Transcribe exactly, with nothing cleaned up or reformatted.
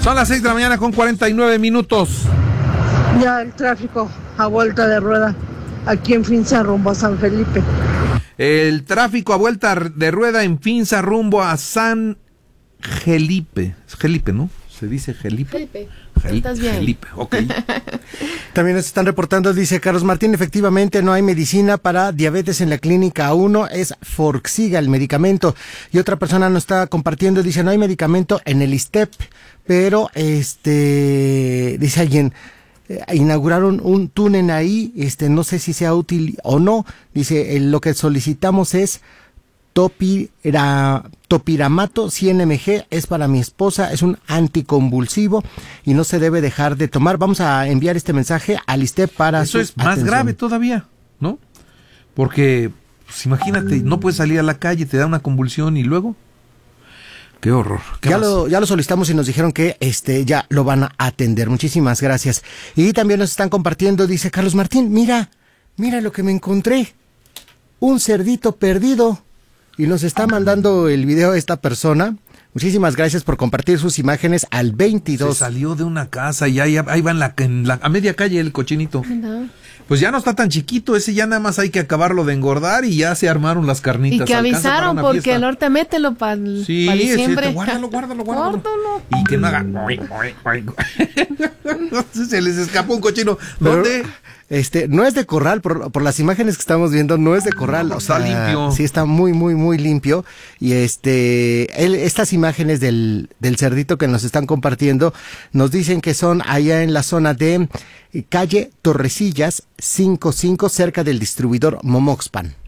Son las seis de la mañana con cuarenta y nueve minutos. Ya el tráfico a vuelta de rueda aquí en Finza rumbo a San Felipe. El tráfico a vuelta de rueda en Finza rumbo a San Felipe. Felipe, ¿no? Se dice Felipe. Felipe. Gel- Estás bien. Felipe, ok. También nos están reportando, dice Carlos Martín, efectivamente no hay medicina para diabetes en la clínica A uno, es Forxiga el medicamento. Y otra persona nos está compartiendo, dice, no hay medicamento en el ISSSTE P, pero este, dice alguien, eh, inauguraron un túnel ahí, este, no sé si sea útil o no, dice, eh, lo que solicitamos es Topira, topiramato cien miligramos, es para mi esposa, es un anticonvulsivo y no se debe dejar de tomar. Vamos a enviar este mensaje al ISSSTE para Eso su es más atención. grave todavía, ¿no? Porque, pues imagínate, no puedes salir a la calle, te da una convulsión y luego... ¡Qué horror! ¿Qué Ya más? lo, ya lo solicitamos y nos dijeron que este ya lo van a atender. Muchísimas gracias. Y también nos están compartiendo, dice Carlos Martín, mira, mira lo que me encontré. Un cerdito perdido. Y nos está mandando el video esta persona. Muchísimas gracias por compartir sus imágenes al veintidós. Se salió de una casa y ahí, ahí va en la, en la, a media calle el cochinito. No. Pues ya no está tan chiquito, ese ya nada más hay que acabarlo de engordar y ya se armaron las carnitas. Y que Alcanza para avisaron una porque fiesta. el norte mételo para Sí, diciembre. sí, guárdalo, guárdalo, guárdalo. Guárdalo. Y que no haga... Se les escapó un cochino. ¿Dónde? Pero, este, no es de corral, por, por las imágenes que estamos viendo, no es de corral. No, o está sea, limpio. Sí, está muy, muy, muy limpio. Y este, él, estas imágenes del, del cerdito que nos están compartiendo, nos dicen que son allá en la zona de calle Torrecillas cincuenta y cinco, cerca del distribuidor Momoxpan.